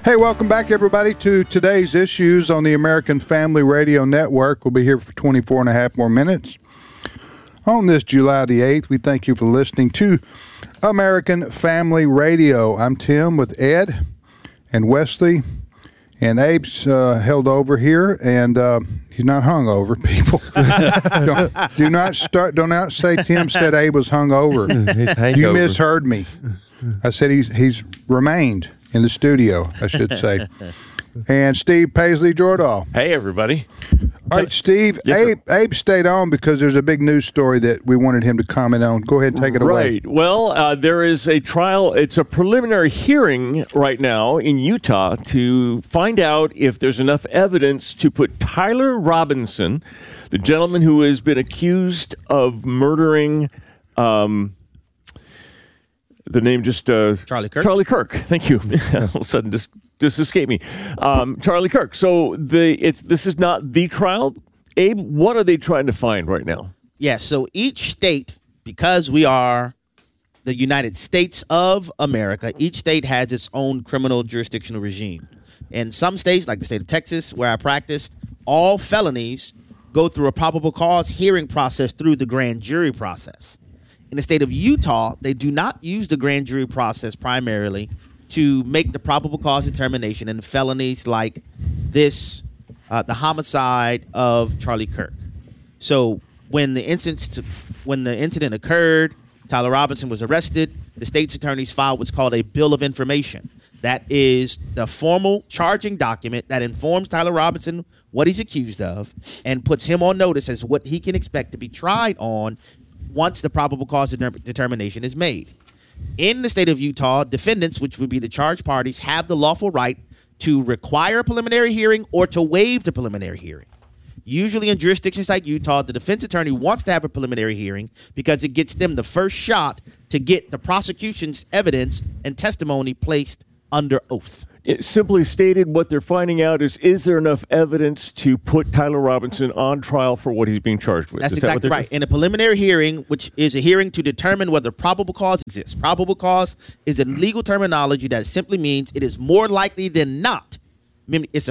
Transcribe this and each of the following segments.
Hey, welcome back, everybody, to today's issues on the American Family Radio Network. We'll be here for 24 and a half more minutes. On this July the 8th, we thank you for listening to American Family Radio. I'm Tim with Ed and Wesley, and Abe's held over here, and he's not hung over, people. Do not say Tim said Abe was hung over. You misheard me. I said he's remained in the studio, I should say. And Steve Paisley Jordahl. Hey, everybody. All right, Steve, yes, Abe stayed on because there's a big news story that we wanted him to comment on. Go ahead and take it away. Right. Well, there is a trial. It's a preliminary hearing right now in Utah to find out if there's enough evidence to put Tyler Robinson, the gentleman who has been accused of murdering the name just Charlie Kirk. Charlie Kirk. Thank you. All of a sudden, just escaped me. Charlie Kirk. So this is not the trial. Abe, what are they trying to find right now? Yeah. So each state, because we are the United States of America, each state has its own criminal jurisdictional regime. And some states, like the state of Texas, where I practiced, all felonies go through a probable cause hearing process through the grand jury process. In the state of Utah, they do not use the grand jury process primarily to make the probable cause determination in felonies like this, the homicide of Charlie Kirk. So when the incident occurred, Tyler Robinson was arrested. The state's attorneys filed what's called a bill of information. That is the formal charging document that informs Tyler Robinson what he's accused of and puts him on notice as what he can expect to be tried on once the probable cause determination is made. In the state of Utah, defendants, which would be the charged parties, have the lawful right to require a preliminary hearing or to waive the preliminary hearing. Usually in jurisdictions like Utah, the defense attorney wants to have a preliminary hearing because it gets them the first shot to get the prosecution's evidence and testimony placed under oath. It simply stated, what they're finding out is there enough evidence to put Tyler Robinson on trial for what he's being charged with? That's exactly right. In a preliminary hearing, which is a hearing to determine whether probable cause exists. Probable cause is a legal terminology that simply means it is more likely than not. It's a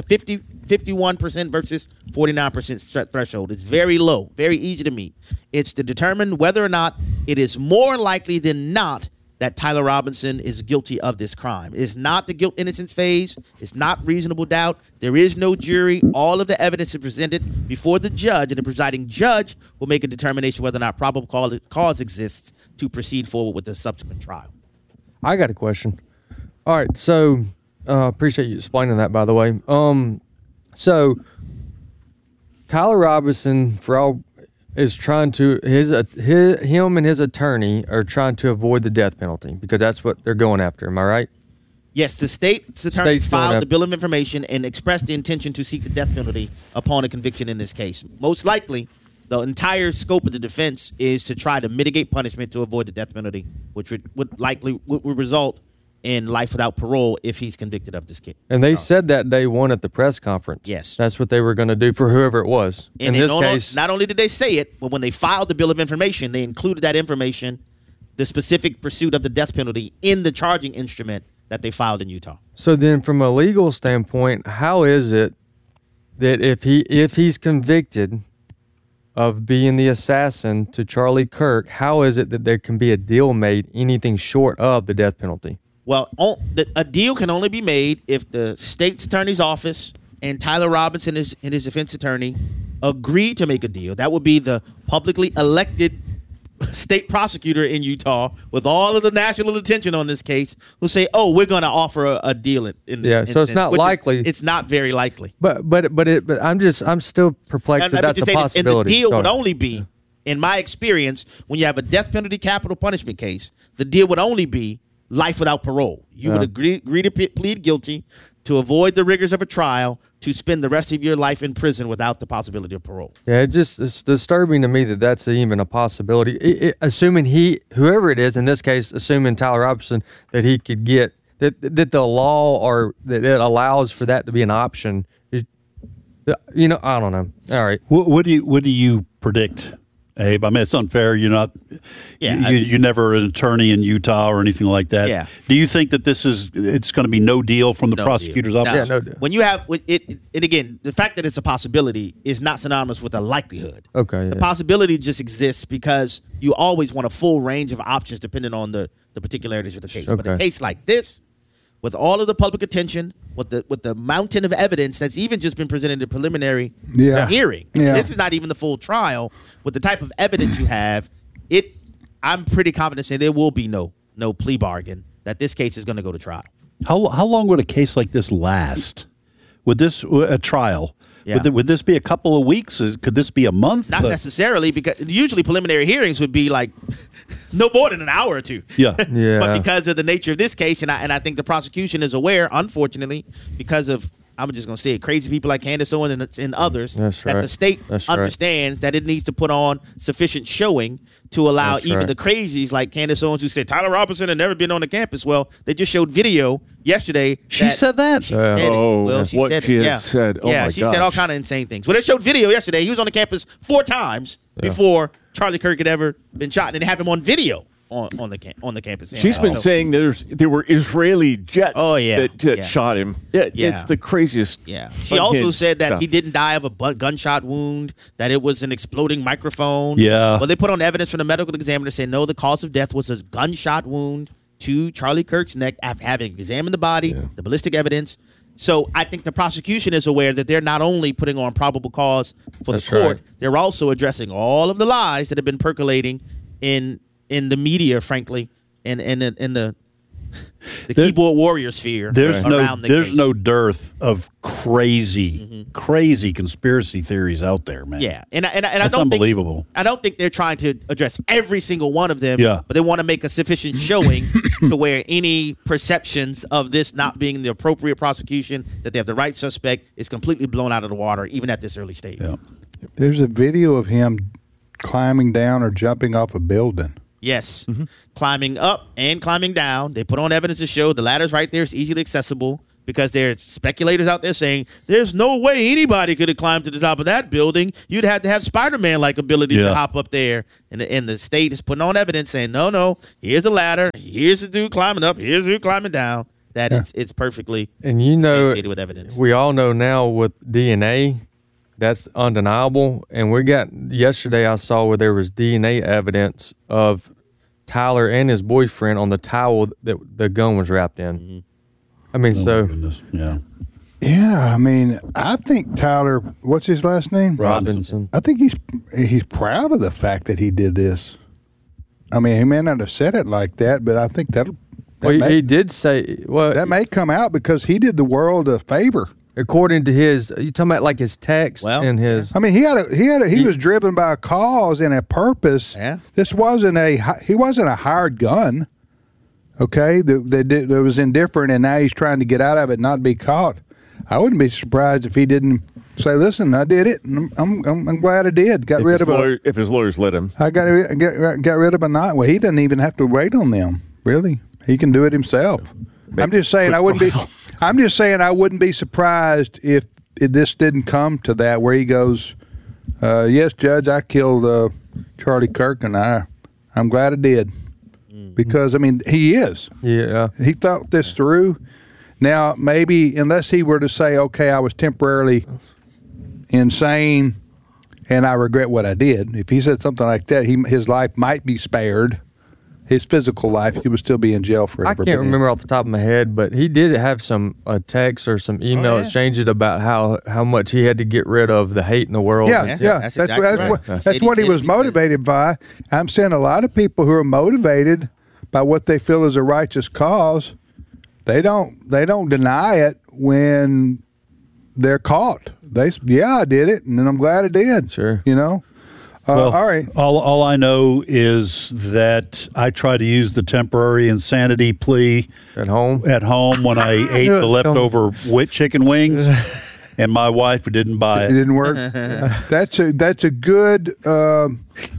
51% versus 49% threshold. It's very low, very easy to meet. It's to determine whether or not it is more likely than not that Tyler Robinson is guilty of this crime. It's not the guilt-innocence phase. It's not reasonable doubt. There is no jury. All of the evidence is presented before the judge, and the presiding judge will make a determination whether or not probable cause exists to proceed forward with the subsequent trial. I got a question. All right, so appreciate you explaining that, by the way. So Tyler Robinson, is trying to him and his attorney are trying to avoid the death penalty because that's what they're going after. Am I right? Yes, the state's attorney filed the bill of information and expressed the intention to seek the death penalty upon a conviction in this case. Most likely, the entire scope of the defense is to try to mitigate punishment to avoid the death penalty, which would result in life without parole if he's convicted of this case. And they said that day one at the press conference. Yes. That's what they were going to do for whoever it was. And in this case, not only did they say it, but when they filed the bill of information, they included that information, the specific pursuit of the death penalty, in the charging instrument that they filed in Utah. So then from a legal standpoint, how is it that if he's convicted of being the assassin to Charlie Kirk, how is it that there can be a deal made anything short of the death penalty? Well, a deal can only be made if the state's attorney's office and Tyler Robinson and his defense attorney agree to make a deal. That would be the publicly elected state prosecutor in Utah with all of the national attention on this case who say, "Oh, we're going to offer a deal in this." Yeah, so it's not likely. It's not very likely. But I'm still perplexed that that's a possibility. And the deal would only be, in my experience, when you have a death penalty capital punishment case, the deal would only be life without parole. You would agree to plead guilty to avoid the rigors of a trial, to spend the rest of your life in prison without the possibility of parole. Yeah, it's disturbing to me that that's even a possibility. Assuming whoever it is, in this case, assuming Tyler Robinson, that he could get, that the law or that it allows for that to be an option. I don't know. All right. What do you predict Abe. I mean, it's unfair. You're not. Yeah, you're never an attorney in Utah or anything like that. Yeah. Do you think that it's going to be no deal from the No prosecutor's deal. office? Yeah, no deal. When you have it, and again, the fact that it's a possibility is not synonymous with a likelihood. Okay, The yeah. possibility just exists because you always want a full range of options depending on the particularities of the case. But a Okay. case like this, with all of the public attention, with the mountain of evidence that's even just been presented in the preliminary Yeah. hearing. I mean, Yeah. this is not even the full trial. With the type of evidence you have, I'm pretty confident saying there will be no plea bargain, that this case is going to go to trial. How long would a case like this last? Would this a trial? Yeah. Would this be a couple of weeks? Could this be a month? Not necessarily, because usually preliminary hearings would be like no more than an hour or two. Yeah. Yeah. But because of the nature of this case, and I think the prosecution is aware, unfortunately, because of, I'm just going to say it, crazy people like Candace Owens and others, That's that right. the state That's right. understands that it needs to put on sufficient showing to allow That's even right. the crazies like Candace Owens, who said Tyler Robinson had never been on the campus. Well, they just showed video yesterday. She said that? She said it. Oh, Well, she what said she it. had Yeah. said. Oh, yeah, my she said all gosh. kind of insane things. Well, they showed video yesterday. He was on the campus 4 times before Charlie Kirk had ever been shot, and they have him on video on the campus. She's been saying there were Israeli jets Oh, yeah. that Yeah. shot him. Yeah, Yeah. It's the craziest. Yeah. She also unhinged said that stuff. he didn't die of a gunshot wound, that it was an exploding microphone. Yeah. Well, they put on evidence from the medical examiner saying, no, the cause of death was a gunshot wound to Charlie Kirk's neck after having examined the body, the ballistic evidence. So I think the prosecution is aware that they're not only putting on probable cause for That's the court, right. they're also addressing all of the lies that have been percolating in the media, frankly, and in the There- keyboard warrior sphere There's around the there's case. no dearth of crazy conspiracy theories out there, man. Yeah, and I That's don't think unbelievable. I don't think they're trying to address every single one of them. Yeah. But they want to make a sufficient showing to where any perceptions of this not being the appropriate prosecution, that they have the right suspect, is completely blown out of the water, even at this early stage. Yeah. There's a video of him climbing down or jumping off a building. Yes, climbing up and climbing down. They put on evidence to show the ladder's right there. It's easily accessible because there's speculators out there saying there's no way anybody could have climbed to the top of that building. You'd have to have Spider-Man-like ability Yeah. to hop up there. And the state is putting on evidence saying, no, here's a ladder. Here's the dude climbing up. Here's the dude climbing down. That it's perfectly And you know, substantiated with evidence. we all know now with DNA, that's undeniable. And we got yesterday, I saw where there was DNA evidence of Tyler and his boyfriend on the towel that the gun was wrapped in. I mean, Oh, so goodness. Yeah. Yeah, I mean, I think Tyler, what's his last name? Robinson. I think he's proud of the fact that he did this. I mean, he may not have said it like that, but I think Well, he did say, well, that may come out because he did the world a favor. according to his, you talking about like his text Well, and his, I mean, he was driven by a cause and a purpose. Yeah. This wasn't he wasn't a hired gun. Okay, that was indifferent, and now he's trying to get out of it, and not be caught. I wouldn't be surprised if he didn't say, "Listen, I did it, and I'm glad I did. Got rid of if his lawyers let him. I got rid of a night. Well, he doesn't even have to wait on them. Really, he can do it himself. I'm just saying I wouldn't be. I'm just saying I wouldn't be surprised if this didn't come to that where he goes, "Yes, Judge, I killed Charlie Kirk, and I'm glad I did." Because I mean, he is. yeah. He thought this through. Now, maybe unless he were to say, "Okay, I was temporarily insane, and I regret what I did," if he said something like that, his life might be spared. His physical life, he would still be in jail I forever. can't remember off the top of my head, but he did have some text or some email yeah. exchanges about how much he had to get rid of the hate in the world. Yeah, Yeah, yeah, that's that's exactly what right. that's what he was He did. motivated by. I'm saying a lot of people who are motivated by what they feel is a righteous cause, they don't deny it when they're caught. I did it, and I'm glad I did. Sure. You know. Well, all right. All I know is that I try to use the temporary insanity plea At home. at home when I ate knew it the was coming. leftover chicken wings, and my wife didn't buy It it. didn't work. That's a good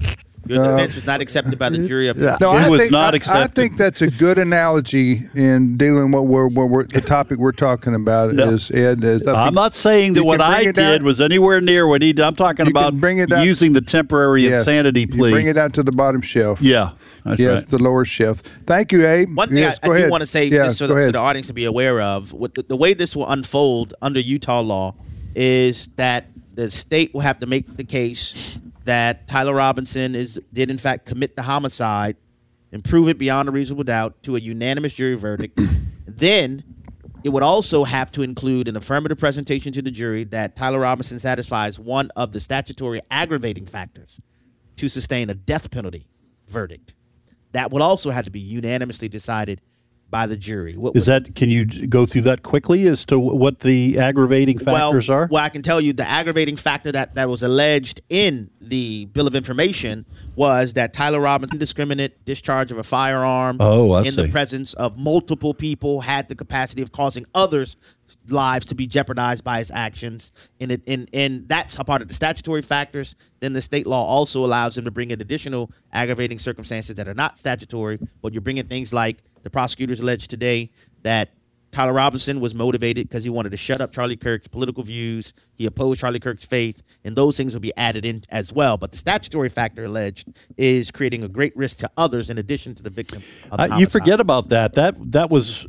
Your defense was not accepted by the jury of Yeah. No, It I was think, not I accepted. think that's a good analogy in dealing what we're the topic we're talking about No. is Ed. Is I'm not saying that You what can bring I it down- did was anywhere near what he did. I'm talking You can about bring it down- using the temporary Yes. insanity You plea. bring it out to the bottom shelf. Yeah, that's Yes, right. the lower shelf. Thank you, Abe. One thing Yes, I go do ahead. want to say, Yes, just so go the ahead. audience to be aware of, what the way this will unfold under Utah law is that the state will have to make the case that Tyler Robinson did in fact commit the homicide and prove it beyond a reasonable doubt to a unanimous jury verdict. Then it would also have to include an affirmative presentation to the jury that Tyler Robinson satisfies one of the statutory aggravating factors to sustain a death penalty verdict. That would also have to be unanimously decided by the jury. Can you go through that quickly as to what the aggravating factors are? Well, I can tell you the aggravating factor that was alleged in the Bill of Information was that Tyler Robinson indiscriminate discharge of a firearm in the presence of multiple people had the capacity of causing others' lives to be jeopardized by his actions. And that's a part of the statutory factors. Then the state law also allows him to bring in additional aggravating circumstances that are not statutory, but you're bringing things like the prosecutors alleged today that Tyler Robinson was motivated because he wanted to shut up Charlie Kirk's political views. He opposed Charlie Kirk's faith, and those things will be added in as well. But the statutory factor alleged is creating a great risk to others in addition to the victim of the You homicide. forget about that. That was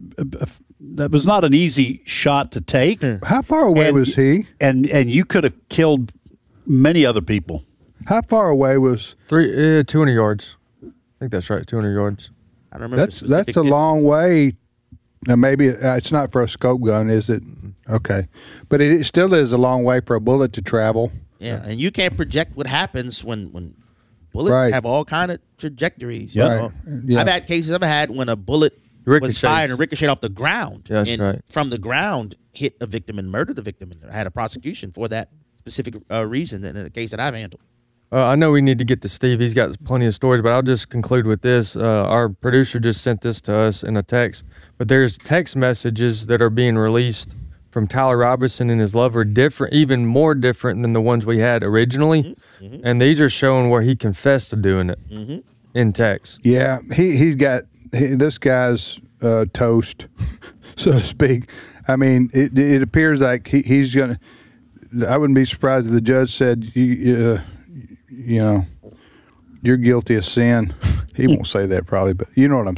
not an easy shot to take. How far away And- was he? And you could have killed many other people. How far away was? 200 yards. I think that's right, 200 yards. I don't remember. the That's specific a long distance. way. Now maybe it's not for a scope gun, is it? Okay, but it still is a long way for a bullet to travel. Yeah, and you can't project what happens when bullets Right. have all kind of trajectories. Yeah. You know? Right. Yeah. I've had cases I've had when a bullet was Ricochets. fired and ricocheted off the ground, Yeah, that's and right. from the ground hit a victim and murdered the victim. And I had a prosecution for that specific reason in the case that I've handled. I know we need to get to Steve. He's got plenty of stories, but I'll just conclude with this. Our producer just sent this to us in a text, but there's text messages that are being released from Tyler Robinson and his lover, different, even more different than the ones we had originally. And these are showing where he confessed to doing it in text. Yeah, this guy's toast, so to speak. I mean, it appears like he's gonna. I wouldn't be surprised if the judge said, you know, you're guilty of sin. He won't say that probably, but you know what I'm